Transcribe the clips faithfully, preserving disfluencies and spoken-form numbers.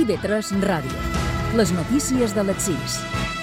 I V tres Ràdio. Les notícies de les sis.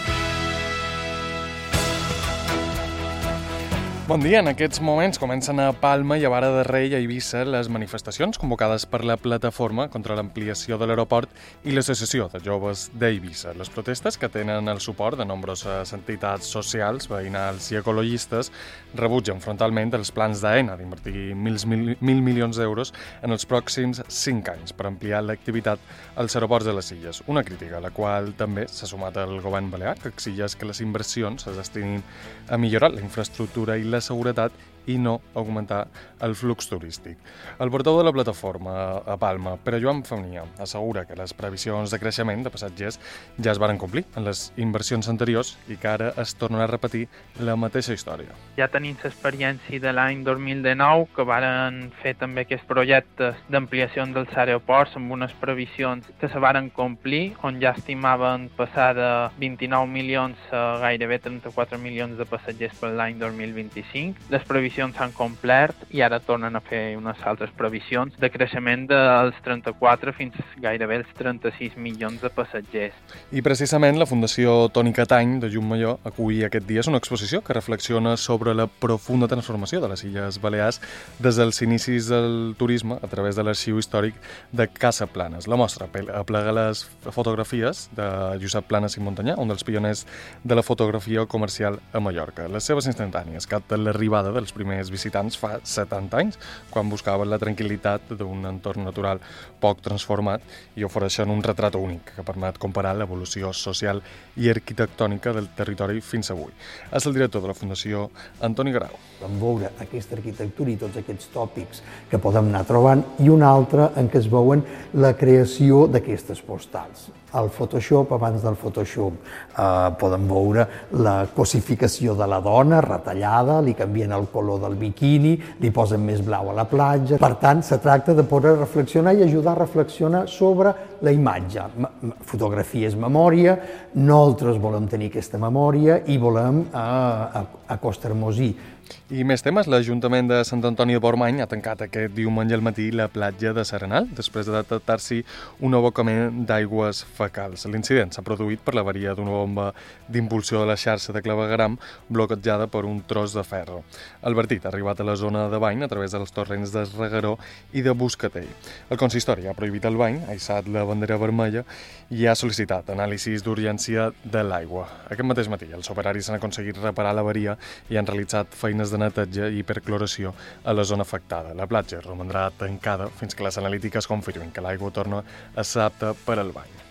Bon dia. En aquests moments comencen a Palma i a Vara de Rei i a Eivissa les manifestacions convocades per la Plataforma contra l'ampliació de l'aeroport i l'Associació de Joves d'Eivissa. Les protestes, que tenen el suport de nombroses entitats socials, veïnals i ecologistes, rebutgen frontalment els plans d'Aena d'invertir mil, mil, mil milions d'euros en els pròxims cinc anys per ampliar l'activitat als aeroports de les illes. Una crítica a la qual també s'ha sumat el govern balear, que exigeix que les inversions es destinin a millorar la infraestructura i la seguretat i no augmentar el flux turístic. El portaveu de la Plataforma a Palma, Pere Joan Famnia, assegura que les previsions de creixement de passatgers ja es varen complir en les inversions anteriors i que ara es tornarà a repetir la mateixa història. Ja tenim l'experiència de l'any dos mil dinou, que varen fer també aquests projectes d'ampliació dels aeroports amb unes previsions que se varen complir, on ja estimaven passar de vint-i-nou milions a gairebé trenta-quatre milions de passatgers per l'any dos mil vint-i-cinc. Les previsions s'han complert i ara tornen a fer unes altres previsions de creixement dels trenta-quatre fins gairebé els trenta-sis milions de passatgers. I precisament la Fundació Toni Catany de Llucmajor acull aquest dia una exposició que reflexiona sobre la profunda transformació de les Illes Balears des dels inicis del turisme a través de l'arxiu històric de Casa Planes. La mostra aplega les fotografies de Josep Planes i Montanyà, un dels pioners de la fotografia comercial a Mallorca. Les seves instantànies capten l'arribada dels primers visitants fa setanta anys, quan buscaven la tranquil·litat d'un entorn natural poc transformat i ofereixen un retrat únic que permet comparar l'evolució social i arquitectònica del territori fins avui. És el director de la Fundació, Antoni Grau. Vam veure aquesta arquitectura i tots aquests tòpics que podem anar trobant i una altra en què es veuen la creació d'aquestes postals. Al Photoshop, abans del Photoshop, eh, podem veure la cosificació de la dona retallada, li canvien el color del biquini, li posen més blau a la platja. Per tant, se tracta de poder reflexionar i ajudar a reflexionar sobre la imatge. Fotografia és memòria, nosaltres volem tenir aquesta memòria i volem eh, acostar-nos-hi. I més temes, l'Ajuntament de Sant Antoni de Portmany ha tancat aquest diumenge al matí la platja de Serenal després de detectar-s'hi un abocament d'aigües fecals. L'incident s'ha produït per l'avaria d'una bomba d'impulsió de la xarxa de clavegueram bloquejada per un tros de ferro. El vertit ha arribat a la zona de bany a través dels torrents de Regueró i de Buscatell. El consistori ha prohibit el bany, ha hissat la bandera vermella i ha sol·licitat anàlisis d'urgència de l'aigua. Aquest mateix matí els operaris han aconseguit reparar l'avaria i han realitzat feines de netatge i percloració a la zona afectada. La platja romandrà tancada fins que les analítiques confirmin que l'aigua torna a ser apta per al bany.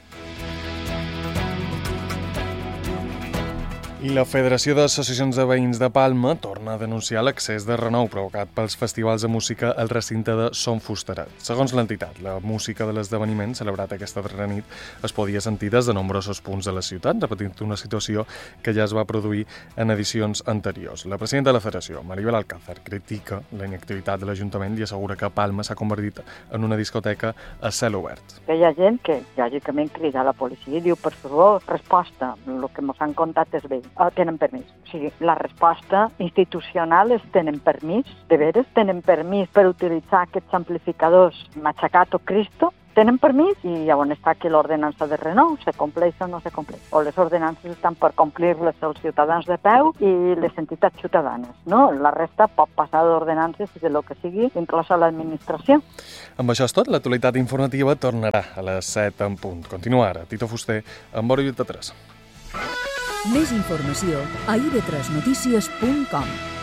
I la Federació d'Associacions de Veïns de Palma torna a denunciar l'excés de renou provocat pels festivals de música al recinte de Son Fusterat. Segons l'entitat, la música de l'esdeveniment celebrat aquesta darrera nit es podia sentir des de nombrosos punts de la ciutat, repetint una situació que ja es va produir en edicions anteriors. La presidenta de la Federació, Maribel Alcázar, critica la inactivitat de l'Ajuntament i assegura que Palma s'ha convertit en una discoteca a cel obert. Hi ha gent que, lògicament, crida a la policia i diu, per favor, resposta, el que ens han contat és bé. Oh, tenen permís. O sigui, la resposta institucional és tenen permís, de veres, tenen permís per utilitzar aquests amplificadors Machacato Cristo, tenen permís i llavors està que l'ordenança de renou se compleix o no se compleix. O les ordenances estan per complir-les els ciutadans de peu i les entitats ciutadanes, no? La resta pot passar d'ordenances i de lo que sigui, inclosa l'administració. Amb això és tot, l'actualitat informativa tornarà a les set en punt. Continua ara, Tito Fuster, amb Hora vint-i-tres. Més informació a i ve tres notícies punt com.